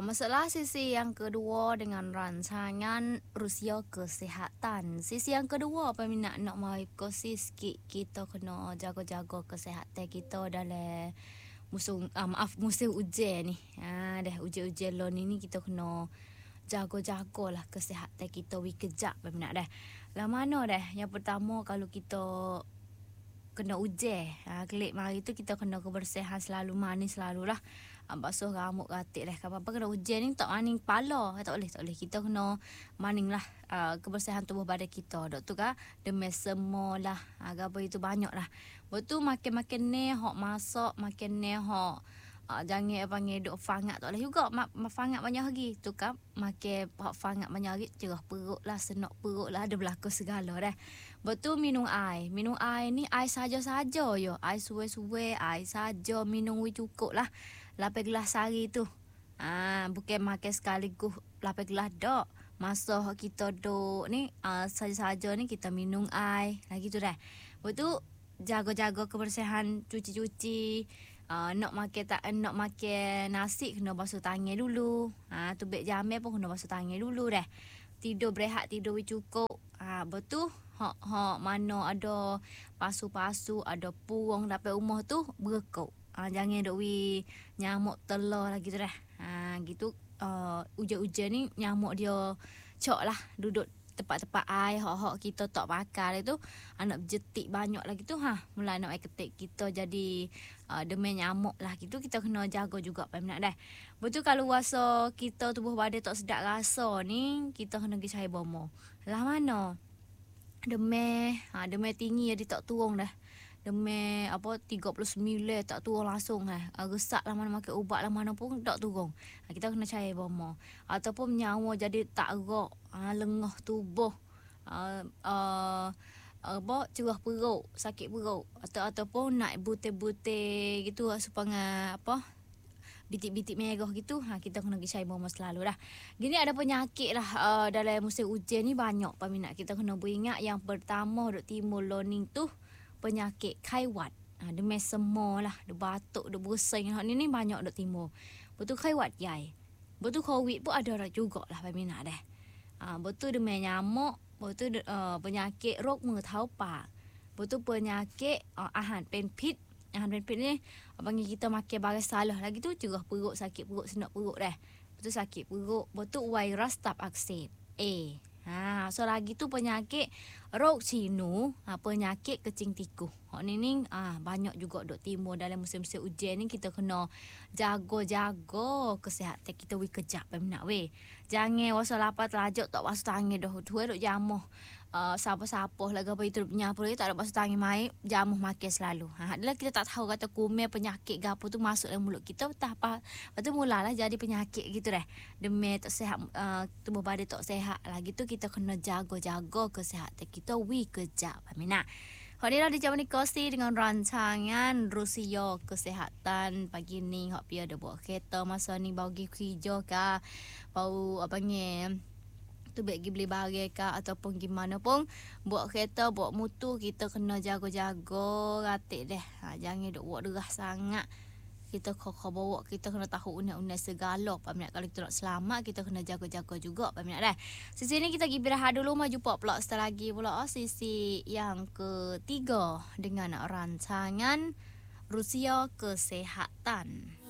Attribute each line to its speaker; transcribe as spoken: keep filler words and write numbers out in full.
Speaker 1: masalah sisi yang kedua dengan rancangan Rusia Kesihatan. Sisi yang kedua peminat nak mai kosi sikit, kita kena jaga-jaga kesihatan kita dalam musim uh, maaf musim hujan ni. Ha dah hujan-hujan lo ni ni kita kena jaga-jagalah kesihatan kita wi kejap peminat dah. Lah mana dah? Yang pertama kalau kita kena hujan, ha, kelik mari tu kita kena kebersihan selalu, manis selalulah. Ha, basuh rambut ratik dah. Apa-apa kena hujan ni tak maning kepala. Tak boleh, tak boleh. Kita kena maning lah uh, kebersihan tubuh badan kita. Dok tu kan demi semua lah. Ha, apa itu banyak lah. Betul makin-makin ni hok masak, makin ni hok uh, jangan panggil duk fangat tak boleh juga. Mak ma, fangat banyak lagi. Tu kan makin hok fangat banyak lagi cerah perut lah, senak perut lah, ada berlaku segala dah. Betul minum air. Minum air ni air saja-saja yo. Air suwe-suwe, air saja minum wi cukup lah. Lapan gelas sehari tu. Ah, ha, bukan makan sekaligus lapan gelas dak. Masa kita duk ni uh, saja-saja ni kita minum air. Lagi tu dah. Betul jaga-jaga kebersihan, cuci-cuci. Uh, nak makan tak nak makan nasi kena basuh tangan dulu. Ah, ha, tu beg jamai pun kena basuh tangan dulu dah. Tidur berehat, tidur wi cukup. Ah, ha, betul. Hak hak mana ada pasu-pasu, ada puang dapat rumah tu berekuk. Ha, jangan duk wi nyamuk telur lagi tu dah. Ha, gitu uh, hujan-hujan ni nyamuk dia cok lah duduk tempat-tempat air hak-hak kita tak pakai tu, anak berjetik banyak lagi tu ha, mula nak air ketik kita jadi uh, demi nyamuk lah gitu, kita kena jaga juga peminat dah. Betul kalau rasa kita tubuh badan tak sedap rasa ni, kita kena pergi cari bomo. Lah mana? Demam, ha, demam tinggi jadi tak turun dah. Demam apa tiga puluh sembilan tak turun langsung eh. Ha. Resak lah mana makan ubat lah mana pun tak turun. Ha, kita kena cari bomo. Ataupun nyawa jadi tak gerak, ha, lengah tubuh. Ha, uh, apa cerah perut, sakit perut atau ataupun naik butir-butir gitu supaya apa bitik-bitik merah gitu, ha, kita kena pergi cari bomo selalu dah. Gini ada penyakit lah uh, dalam musim hujan ni banyak peminat. Kita kena beringat yang pertama duk timbul learning tu penyakit kaiwat. Ha, demam semua lah, dia batuk, dia bersin. Hak ni ni banyak duk timbul. Betul kaiwat yai. Betul covid pun ada juga lah peminat dah. Ha, betul demam nyamuk, betul uh, penyakit rok mengetahupak. Betul penyakit uh, ahan penpit. Ahan penpit ni panggil kita makan barang salah lagi tu cerah perut, sakit perut, senak perut dah. Betul sakit perut, betul virus staf aksep. Eh, ha, so lagi tu penyakit rok cinu, ha, penyakit kecing tikus. Hak ni ni ah banyak juga duk timbul dalam musim-musim hujan ni, kita kena jaga-jaga kesihatan kita wi kejap peminat weh. Jangan wasa lapar terlajak tak basuh tangan dah. Tu duk jamuh uh, siapa-siapa lagi apa itu penyapu lagi tak ada basuh tangan mai, jamuh makan selalu. Ha, adalah kita tak tahu kata kumel penyakit gapo tu masuk dalam mulut kita tak apa. Lepas tu mulalah jadi penyakit gitu dah. Demam tak sihat, uh, tubuh badan tak sihat lagi tu, kita kena jaga-jaga kesihatan kita wi kejap peminat. Hak ni lah di zaman ni kosi dengan rancangan Rusia Kesihatan pagi ni. Hak pia ada buat kereta masa ni bagi kerja ke, bau apa ni tu baik pergi beli barang ke ataupun gimana pun buat kereta, buat motor, kita kena jaga-jaga ratik deh. Ha, jangan duk buat derah sangat. Kita kau bawa, kita kena tahu unek-unek segala peminat. Kalau kita nak selamat, kita kena jaga-jaga juga peminat dah. Sisi ni kita pergi berahat dulu, mau jumpa pula setelah lagi pula oh, sisi yang ketiga dengan rancangan Rusia Kesihatan.